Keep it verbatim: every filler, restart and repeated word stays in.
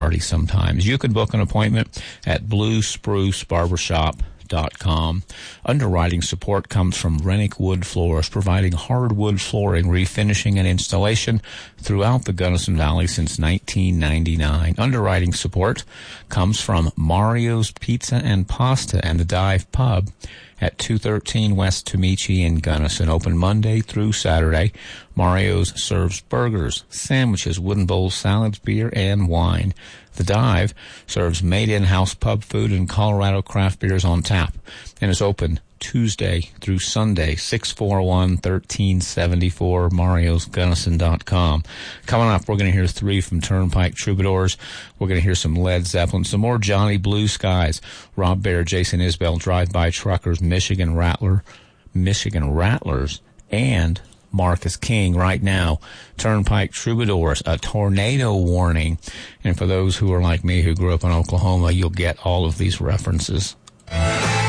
party sometimes. You can book an appointment at blue spruce barbershop dot com. Underwriting support comes from Rennick Wood Floors, providing hardwood flooring, refinishing, and installation throughout the Gunnison Valley since nineteen ninety-nine. Underwriting support comes from Mario's Pizza and Pasta and the Dive Pub at two thirteen West Tomichi in Gunnison. Open Monday through Saturday. Mario's serves burgers, sandwiches, wooden bowls, salads, beer, and wine. The Dive serves made-in-house pub food and Colorado craft beers on tap and is open Tuesday through Sunday, six four one, one three seven four, marios gunnison dot com. Coming up, we're going to hear three from Turnpike Troubadours. We're going to hear some Led Zeppelin, some more Johnny Blue Skies, Rob Baer, Jason Isbell, Drive-By Truckers, Michigan Rattler, Michigan Rattlers, and Marcus King. Right now, Turnpike Troubadours, a tornado warning. And for those who are like me who grew up in Oklahoma, you'll get all of these references.